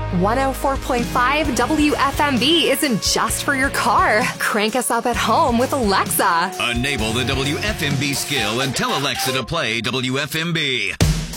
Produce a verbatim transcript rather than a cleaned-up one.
one oh four point five W F M B isn't just for your car. Crank us up at home with Alexa. Enable the W F M B skill and tell Alexa to play W F M B.